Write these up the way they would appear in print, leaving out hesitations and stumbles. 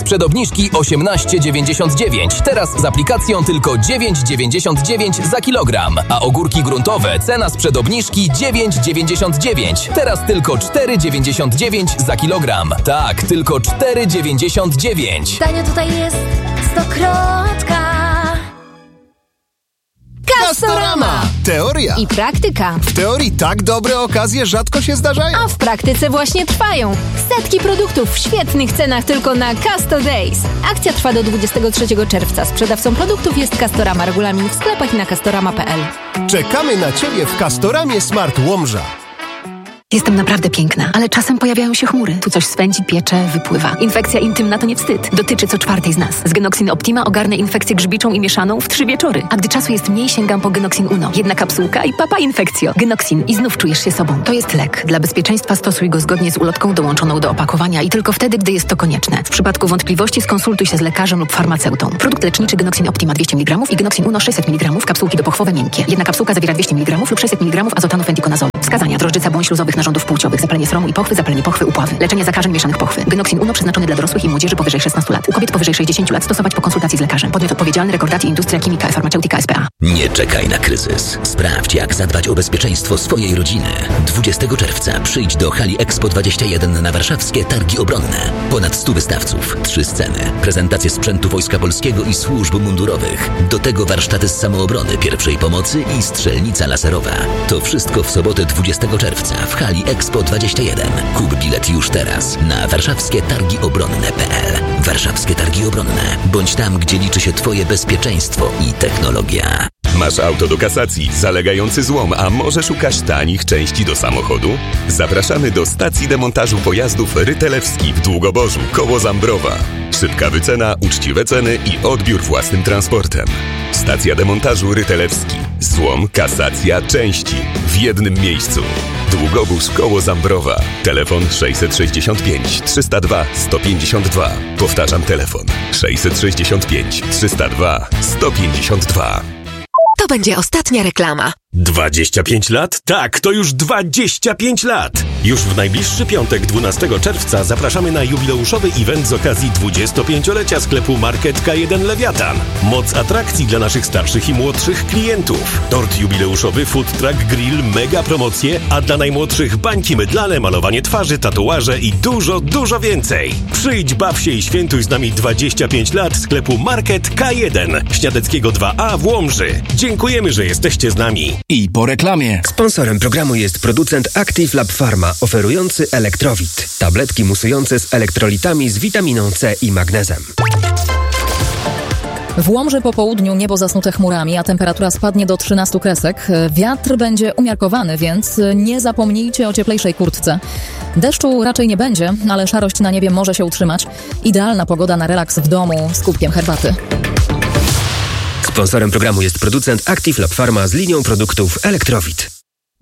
Sprzed obniżki 18,99. Teraz z aplikacją tylko 9,99 za kilogram. A ogórki gruntowe cena sprzed obniżki 9,99. Teraz tylko 4,99 za kilogram. Tak, tylko 4,99. Tanio tutaj jest Stokrotka. Castorama! Teoria I praktyka. W teorii tak dobre okazje rzadko się zdarzają. A w praktyce właśnie trwają. Setki produktów w świetnych cenach tylko na Casto Days. Akcja trwa do 23 czerwca. Sprzedawcą produktów jest Castorama. Regulamin w sklepach i na castorama.pl. Czekamy na Ciebie w Castoramie Smart Łomża. Jestem naprawdę piękna, ale czasem pojawiają się chmury. Tu coś swędzi, piecze, wypływa. Infekcja intymna to nie wstyd. Dotyczy co czwartej z nas. Z Genoxin Optima ogarnę infekcję grzybiczą i mieszaną w 3 wieczory. A gdy czasu jest mniej, sięgam po Genoxin Uno. Jedna kapsułka i papa infekcjo. Genoxin i znów czujesz się sobą. To jest lek. Dla bezpieczeństwa stosuj go zgodnie z ulotką dołączoną do opakowania i tylko wtedy, gdy jest to konieczne. W przypadku wątpliwości skonsultuj się z lekarzem lub farmaceutą. Produkt leczniczy Genoxin Optima 200 mg i Genoxin Uno 600 mg. Kapsułki dopochwowe miękkie. Jedna kapsułka zawiera 200 mg lub 600 mg azotanu fentikonazolu. Wskazania: drożdżyca błąd śluzowych narządów płciowych, zapalenie sromu i pochwy, zapalenie pochwy, upławy. Leczenie zakażeń mieszanych pochwy. Genoxin Uno przeznaczony dla dorosłych i młodzieży powyżej 16 lat. U kobiet powyżej 60 lat stosować po konsultacji z lekarzem. Podmiot odpowiedzialny: Rekordacji Industria Chimica e Farmaceutica S.p.A. Nie czekaj na kryzys. Sprawdź, jak zadbać o bezpieczeństwo swojej rodziny. 20 czerwca przyjdź do hali Expo 21 na warszawskie Targi Obronne. Ponad 100 wystawców, 3 sceny, prezentacje sprzętu Wojska Polskiego i służb mundurowych. Do tego warsztaty z samoobrony, pierwszej pomocy i strzelnica laserowa. To wszystko w sobotę 20 czerwca w hali Expo 21. Kup bilet już teraz na warszawskietargiobronne.pl. Warszawskie Targi Obronne. Bądź tam, gdzie liczy się Twoje bezpieczeństwo i technologia. Masz auto do kasacji, zalegający złom, a może szukasz tanich części do samochodu? Zapraszamy do stacji demontażu pojazdów Rytelewski w Długoborzu, koło Zambrowa. Szybka wycena, uczciwe ceny i odbiór własnym transportem. Stacja demontażu Rytelewski. Złom, kasacja, części w jednym miejscu. Długobóz koło Zambrowa. Telefon 665 302 152. Powtarzam telefon 665 302 152. To będzie ostatnia reklama. 25 lat? Tak, to już 25 lat! Już w najbliższy piątek, 12 czerwca, zapraszamy na jubileuszowy event z okazji 25-lecia sklepu Market K1 Lewiatan. Moc atrakcji dla naszych starszych i młodszych klientów. Tort jubileuszowy, food truck, grill, mega promocje, a dla najmłodszych bańki mydlane, malowanie twarzy, tatuaże i dużo więcej. Przyjdź, baw się i świętuj z nami 25 lat sklepu Market K1 Śniadeckiego 2A w Łomży. Dziękujemy, że jesteście z nami. I po reklamie. Sponsorem programu jest producent Active Lab Pharma, oferujący Elektrowit. Tabletki musujące z elektrolitami z witaminą C i magnezem. W Łomży po południu niebo zasnute chmurami, a temperatura spadnie do 13 kresek. Wiatr będzie umiarkowany, więc nie zapomnijcie o cieplejszej kurtce. Deszczu raczej nie będzie, ale szarość na niebie może się utrzymać. Idealna pogoda na relaks w domu z kubkiem herbaty. Sponsorem programu jest producent Active Lab Pharma z linią produktów Elektrowit.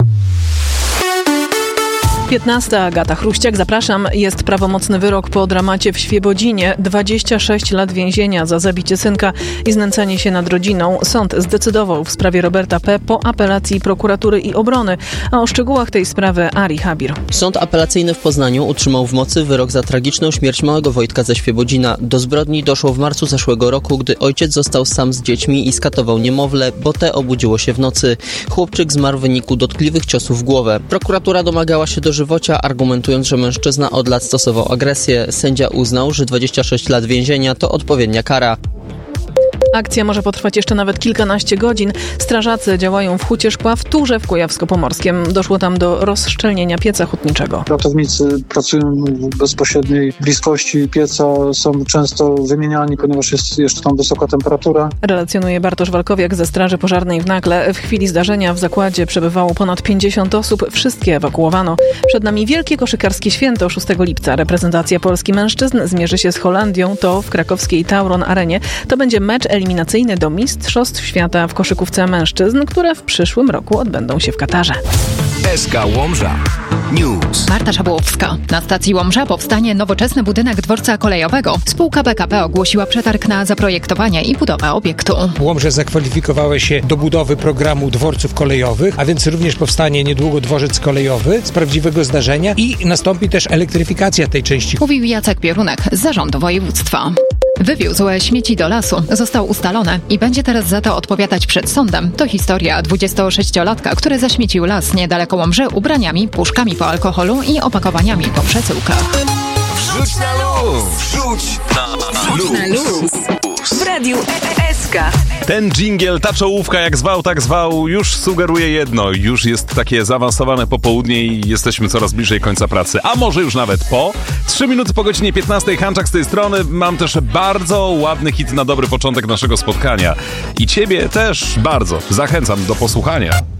15. Agata Chruściak, zapraszam. Jest prawomocny wyrok po dramacie w Świebodzinie. 26 lat więzienia za zabicie synka i znęcanie się nad rodziną. Sąd zdecydował w sprawie Roberta P. po apelacji prokuratury i obrony. A o szczegółach tej sprawy Ari Habir. Sąd apelacyjny w Poznaniu utrzymał w mocy wyrok za tragiczną śmierć małego Wojtka ze Świebodzina. Do zbrodni doszło w marcu zeszłego roku, gdy ojciec został sam z dziećmi i skatował niemowlę, bo te obudziło się w nocy. Chłopczyk zmarł w wyniku dotkliwych ciosów w głowę. Prokuratura domagała się dożywocia, argumentując, że mężczyzna od lat stosował agresję. Sędzia uznał, że 26 lat więzienia to odpowiednia kara. Akcja może potrwać jeszcze nawet kilkanaście godzin. Strażacy działają w Hucie Szkła w Turze w Kujawsko-Pomorskiem. Doszło tam do rozszczelnienia pieca hutniczego. Ratownicy pracują w bezpośredniej bliskości pieca, są często wymieniani, ponieważ jest jeszcze tam wysoka temperatura. Relacjonuje Bartosz Walkowiak ze Straży Pożarnej w Nakle. W chwili zdarzenia w zakładzie przebywało ponad 50 osób. Wszystkie ewakuowano. Przed nami wielkie koszykarskie święto 6 lipca. Reprezentacja Polski mężczyzn zmierzy się z Holandią. To w krakowskiej Tauron Arenie. To będzie mecz eliminacyjny do Mistrzostw Świata w koszykówce mężczyzn, które w przyszłym roku odbędą się w Katarze. SK Łomża News. Marta Szabłowska. Na stacji Łomża powstanie nowoczesny budynek dworca kolejowego. Spółka PKP ogłosiła przetarg na zaprojektowanie i budowę obiektu. Łomże zakwalifikowały się do budowy programu dworców kolejowych, a więc również powstanie niedługo dworzec kolejowy z prawdziwego zdarzenia i nastąpi też elektryfikacja tej części. Mówił Jacek Pierunek z zarządu województwa. Wywiózł śmieci do lasu. Został ustalony i będzie teraz za to odpowiadać przed sądem. To historia 26-latka, który zaśmiecił las niedaleko Łomży ubraniami, puszkami po alkoholu i opakowaniami po przesyłkach. Wrzuć na luz! Wrzuć na luz! W Radiu SK. Ten dżingiel, ta czołówka, jak zwał, tak zwał, już sugeruje jedno. Już jest takie zaawansowane popołudnie i jesteśmy coraz bliżej końca pracy. A może już nawet po. 3 minuty po godzinie 15. Hanczak z tej strony. Mam też bardzo ładny hit na dobry początek naszego spotkania. I ciebie też bardzo zachęcam do posłuchania.